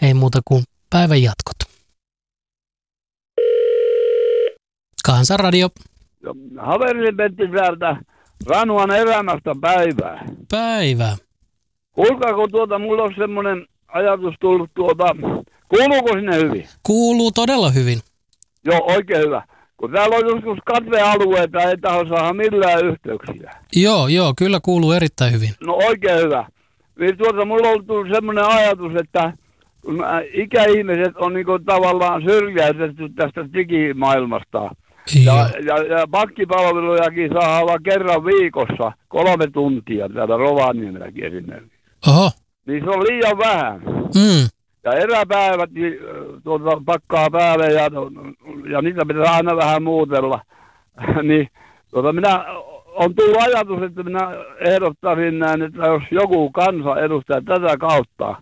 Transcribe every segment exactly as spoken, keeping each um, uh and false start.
ei muuta kuin päivän jatkot. Kansanradio. Haverini Petti täältä Ranuan elämästä päivää. Päivää. Kuulkaa, kun tuota, mulla on semmoinen ajatus tullut tuota, kuuluuko sinne hyvin? Kuuluu todella hyvin. Joo, oikein hyvä. Kun täällä on joskus katvealueita, ei taho saada millään yhteyksiä. Joo, joo, kyllä kuuluu erittäin hyvin. No oikein hyvä. Niin tuota, mulla on tullut semmoinen ajatus, että kun ikäihmiset on niin kuin tavallaan syrjäytetty tästä digimaailmasta. Ja, ja, ja pankkipalvelujakin saa olla kerran viikossa kolme tuntia täällä Rovaniemelläkin esimerkiksi. Oho. Niin se on liian vähän. Mm. Ja eräpäivät tuota, pakkaa päälle ja, ja niitä pitää aina vähän muutella. niin tuota, minä on tullut ajatus, että minä ehdottaisin näin, että jos joku kansanedustaja tätä kautta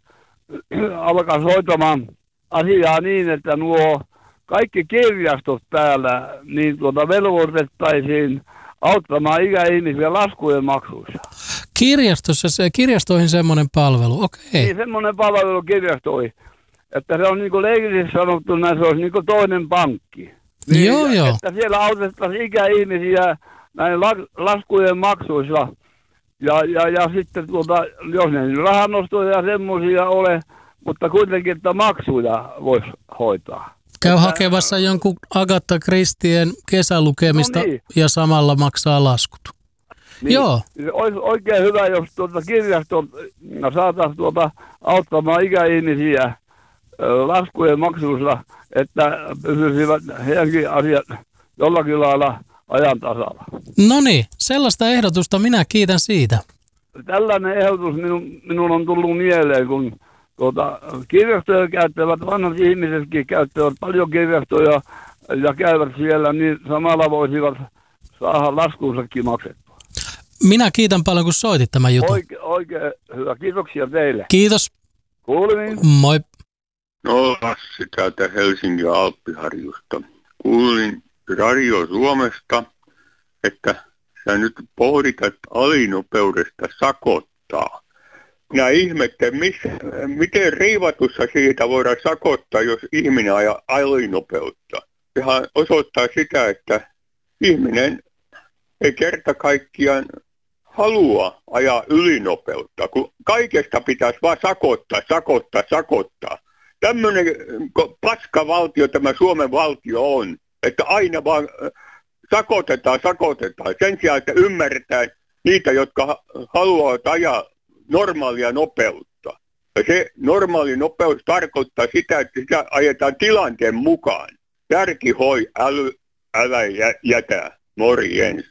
alkaa hoitamaan asiaa niin, että nuo kaikki kirjastot täällä, niin tuota velvoitettaisiin auttamaan ikäihmisiä laskujen maksuissa. Kirjastossa, se, kirjastoihin semmoinen palvelu, okei. Okay. Niin, semmoinen palvelu kirjastoihin. Että se on niin kuin leikillisesti sanottuna, se olisi niin kuin toinen pankki. Niin, joo, joo. Että siellä autettaisiin ikäihmisiä näin laskujen maksuissa. Ja, ja, ja sitten tuota, jos ne rahanostoja ja semmoisia ole, mutta kuitenkin, että maksuja voisi hoitaa. Käy hakemassa jonkun Agatha Christien kesälukemista no niin. Ja samalla maksaa laskut. Niin, joo. Olisi oikein hyvä, jos tuota kirjastot saataisiin tuota auttamaan ikäihmisiä laskujen maksuissa, että pysyisivät heidänkin asiat jollakin lailla ajan tasalla. No niin, sellaista ehdotusta minä kiitän siitä. Tällainen ehdotus minun, minun on tullut mieleen, kun tuota, kirjastoja käyttävät, vanhat ihmisetkin käyttävät paljon kirjastoja ja käyvät siellä, niin samalla voisivat saada laskunsakin maksettua. Minä kiitän paljon, kun soitit tämän jutun. Oikein, oikein hyvä. Kiitoksia teille. Kiitos. Kuulemiin. Moi. No Lassi täältä Helsingin Alppiharjusta. Kuulin Radio Suomesta, että sä nyt pohdit, että alinopeudesta sakottaa. Minä ihmettelen, missä, miten riivatussa siitä voidaan sakottaa, jos ihminen ajaa alinopeutta. Sehän osoittaa sitä, että ihminen ei kerta kaikkiaan halua ajaa ylinopeutta, kun kaikesta pitäisi vaan sakottaa, sakottaa, sakottaa. Tämmöinen paskavaltio tämä Suomen valtio on, että aina vaan sakotetaan, sakotetaan. Sen sijaan, että ymmärretään niitä, jotka haluavat ajaa normaalia nopeutta. Ja se normaali nopeus tarkoittaa sitä, että sitä ajetaan tilanteen mukaan. Järki hoi, äly, älä jätä, morjens.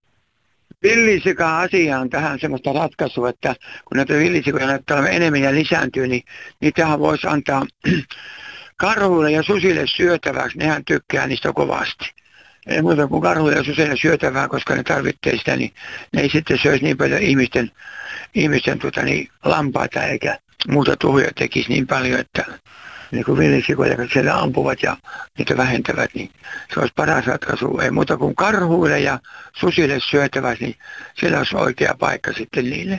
Villisika-asia on tähän semmoista ratkaisua, että kun näitä villisikoja näyttää enemmän ja lisääntyy, niin niitähän voisi antaa karhuille ja susille syötäväksi. Nehän tykkää niistä kovasti. Ei muuta kuin karhuille ja susille syötävää, koska ne tarvitsee sitä, niin ne ei sitten söisi niin paljon ihmisten, ihmisten tuota, niin, lampaita eikä muuta tuhoja tekisi niin paljon, että niin kuin villisikoja, jotka siellä ampuvat ja niitä vähentävät, niin se olisi paras ratkaisu. Ei muuta kuin karhuille ja susille syötäväksi, niin siellä olisi oikea paikka sitten niille.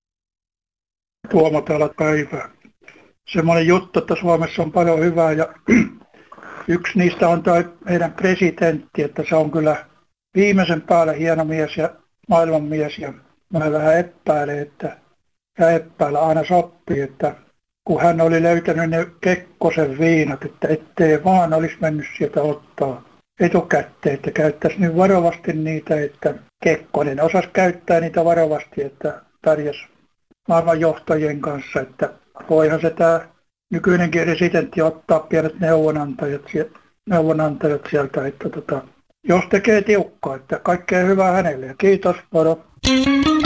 Tuomo täällä päivää. Semmoinen juttu, että Suomessa on paljon hyvää ja yksi niistä on toi meidän presidentti, että se on kyllä viimeisen päälle hieno mies ja maailman mies ja mä vähän epäilen, että ja epäillä aina sopii, että kun hän oli löytänyt ne Kekkosen viinat, että ettei vaan olisi mennyt sieltä ottaa etukäteen, että käyttäisi niin varovasti niitä, että Kekkonen osasi käyttää niitä varovasti, että pärjäsi maailmanjohtajien kanssa, että voihan se tämä nykyinenkin presidentti ottaa pienet neuvonantajat, neuvonantajat sieltä, että tota, jos tekee tiukkaa, että kaikkea hyvää hänelle ja kiitos, moro.